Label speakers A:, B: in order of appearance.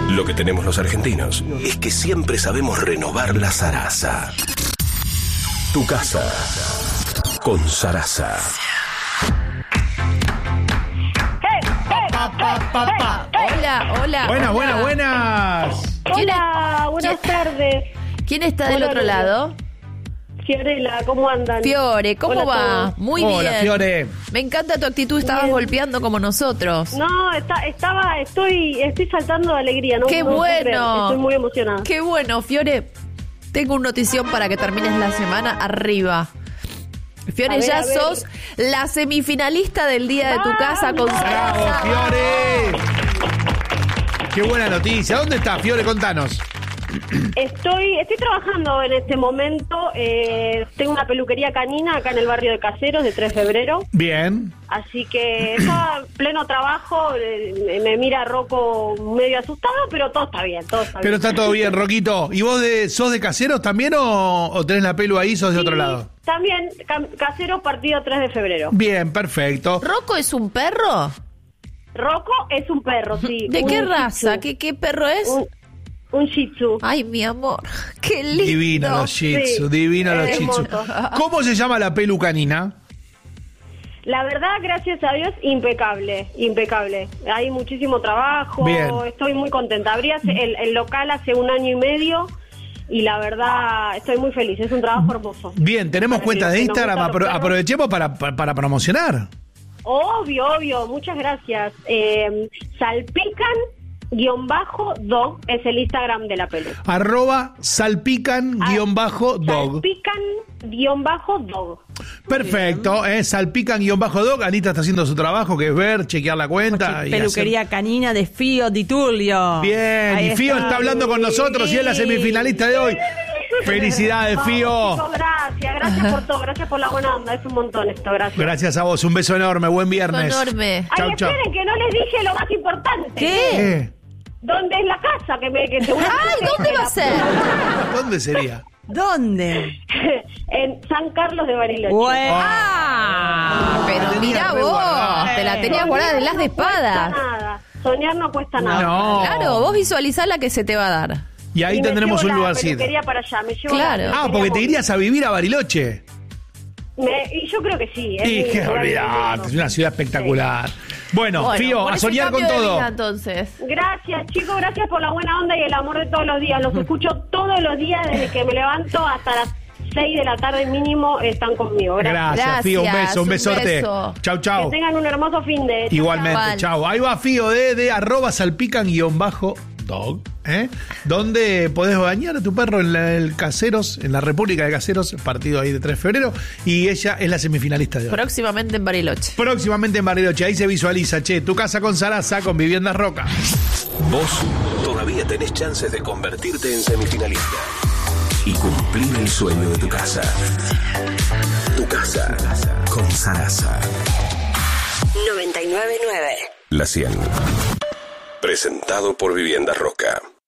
A: Lo que tenemos los argentinos es que siempre sabemos renovar la Sarasa. Tu casa con Sarasa.
B: Hola. Buenas.
C: Hola, buenas tardes.
B: ¿Quién está del otro lado?
C: Fiorella, ¿cómo andan?
B: Fiore, ¿cómo va? Muy bien.
D: Hola, Fiore.
B: Me encanta tu actitud, estabas golpeando como nosotros.
C: No, estoy saltando de alegría, ¿no?
B: ¡Qué
C: no
B: bueno!
C: creer, estoy muy emocionada.
B: ¡Qué bueno, Fiore! Tengo una notición para que termines la semana arriba. Fiore, ya sos la semifinalista del día de tu casa con
D: ¡Bravo,
B: Sarasa.
D: Fiore! ¡Qué buena noticia! ¿Dónde está, Fiore? Contanos.
C: Estoy trabajando en este momento. Tengo una peluquería canina acá en el barrio de Caseros, de 3 de febrero.
D: Bien.
C: Así que está en pleno trabajo. Me mira Rocco medio asustado, pero todo está bien,
D: Pero está todo bien, Roquito. ¿Y vos sos de Caseros también o tenés la pelu ahí, sos de otro lado?
C: También, Caseros, partido 3 de febrero.
D: Bien, perfecto.
B: ¿Rocco es un perro?
C: Rocco es un perro, sí.
B: ¿De qué raza?
C: Shih Tzu.
B: ¿Qué perro es?
C: Un Shih Tzu.
B: Ay, mi amor, qué lindo.
D: Divino los Shih Tzu,
C: Sí,
D: divino los Shih Tzu.
C: hermoso.
D: ¿Cómo se llama la pelu canina?
C: La verdad, gracias a Dios, impecable. Hay muchísimo trabajo.
D: Bien.
C: Estoy muy contenta. Abrí el local hace 1 año y medio y la verdad estoy muy feliz. Es un trabajo hermoso.
D: Bien, tenemos
C: Para
D: cuenta
C: los
D: de
C: que nos
D: Instagram,
C: gustan los perros.
D: aprovechemos para promocionar.
C: Obvio. Muchas gracias. Salpican_dog es el Instagram de la pelu.
D: @salpican_dog.
C: Salpican_dog.
D: Perfecto, salpican_dog. Anita está haciendo su trabajo, que es ver, chequear la cuenta. y
E: Peluquería canina de Fío Di Tulio.
D: Bien,
E: Ahí
D: y Fío está hablando con nosotros y es la semifinalista de hoy. Felicidades, Fío.
C: Chicos, gracias por todo, gracias por la buena onda, es un montón esto, gracias.
D: Gracias a vos, un beso enorme, buen viernes.
B: Enorme.
C: Ay,
D: Chau, chau.
C: esperen, que no les dije lo más importante.
B: ¿Qué?
C: ¿Dónde es la casa? Que seguramente
B: Ay, ¿dónde va a ser?
D: ¿Dónde sería?
E: ¿Dónde?
C: En San Carlos de Bariloche.
B: Pero mira vos, te la tenías guardada en las de espadas.
C: Soñar no cuesta nada.
D: No.
B: Claro, vos visualizás la que se te va a dar.
D: Y ahí
C: Y me
D: tendremos
C: llevo
D: un
C: la
D: lugarcito.
C: peluquería para allá, me llevo
B: Claro.
C: la
D: Ah, porque te
C: peluquería
D: irías a vivir a Bariloche.
C: Y yo creo que sí.
D: Y que olvidate, es una ciudad espectacular. Bueno, Fío,
B: por
D: a
B: ese
D: soñar con
B: cambio de
D: todo.
B: vida, entonces.
C: Gracias, chicos, gracias por la buena onda y el amor de todos los días. Los escucho todos los días desde que me levanto hasta las 6 de la tarde mínimo, están conmigo.
D: Gracias, Fío, un beso, un
B: un
D: besote.
B: beso.
D: Chau,
C: Que
D: chau.
C: tengan un hermoso fin de...
D: Igualmente,
B: Igual.
D: chau. Ahí va Fío de @salpican_dog, donde podés bañar a tu perro en el Caseros, en la República de Caseros, partido ahí de 3 de febrero, y ella es la semifinalista de hoy.
B: Próximamente en Bariloche.
D: Próximamente en Bariloche, ahí se visualiza, tu casa con Sarasa, con Viviendas Roca.
A: Vos todavía tenés chances de convertirte en semifinalista y cumplir el sueño de tu casa. Tu casa con Sarasa.
F: 99.9.
A: La 100. Presentado por Viviendas Roca.